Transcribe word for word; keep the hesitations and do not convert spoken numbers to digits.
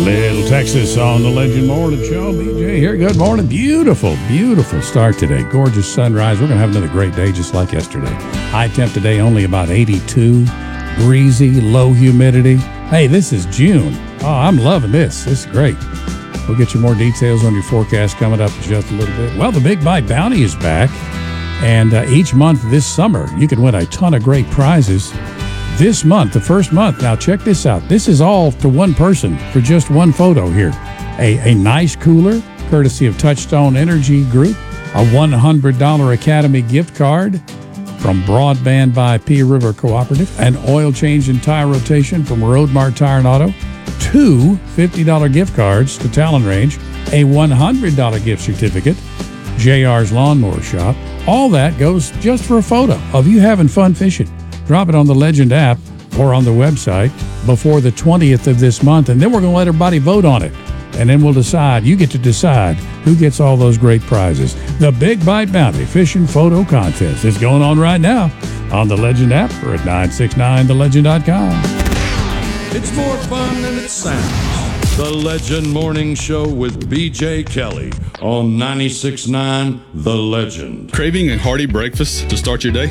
Little Texas on the Legend Morning Show. B J here. Good morning. Beautiful, beautiful start today. Gorgeous sunrise. We're going to have another great day just like yesterday. High temp today only about eighty-two. Breezy, low humidity. Hey, this is June. Oh, I'm loving this. This is great. We'll get you more details on your forecast coming up in just a little bit. Well, the Big Bite Bounty is back. And uh, each month this summer, you can win a ton of great prizes. This month, the first month, now check this out. This is all to one person for just one photo here. A, a nice cooler, courtesy of Touchstone Energy Group. A one hundred dollars Academy gift card from Broadband by Pea River Cooperative. An oil change and tire rotation from Roadmart Tire and Auto. Two fifty dollars gift cards to Talon Range. A one hundred dollars gift certificate. J R's Lawnmower Shop. All that goes just for a photo of you having fun fishing. Drop it on the Legend app or on the website before the twentieth of this month, and then we're going to let everybody vote on it. And then we'll decide, you get to decide who gets all those great prizes. The Big Bite Bounty Fishing Photo Contest is going on right now on the Legend app or at nine six nine the legend dot com. It's more fun than it sounds. The Legend Morning Show with B J Kelly on ninety-six point nine The Legend. Craving a hearty breakfast to start your day?